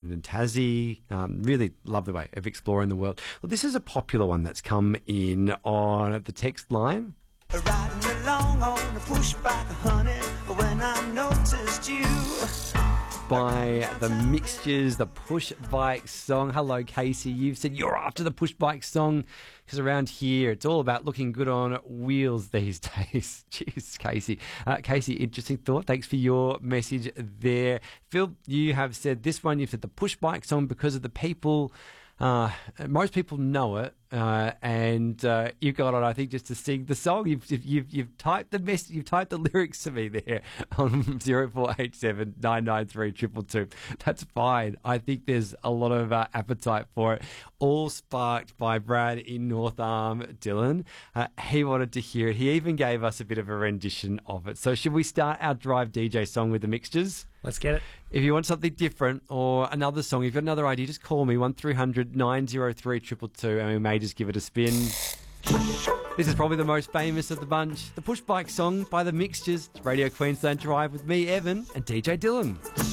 in Tassie. Really love the way of exploring the world. Well, this is a popular one that's come in on the text line. Riding along on the push bike, honey, when I noticed you. By the Mixtures, the Push Bike song. Hello, Casey. You've said you're after the Push Bike song because around here it's all about looking good on wheels these days. Jeez, Casey. Casey, interesting thought. Thanks for your message there. Phil, you have said this one. You've said the Push Bike song because of the people. Most people know it, and you got it, I think, just to sing the song. You've typed the message, you've typed the lyrics to me there on 0487 993 222. That's fine. I think there's a lot of appetite for it. All sparked by Brad in North Arm, Dylan. He wanted to hear it. He even gave us a bit of a rendition of it. So should we start our Drive DJ song with the Mixtures? Let's get it. If you want something different or another song, if you've got another idea, just call me 1300 903 222 and we may just give it a spin. This is probably the most famous of the bunch. The Push Bike song by the Mixtures. It's Radio Queensland Drive with me, Evan, and DJ Dylan.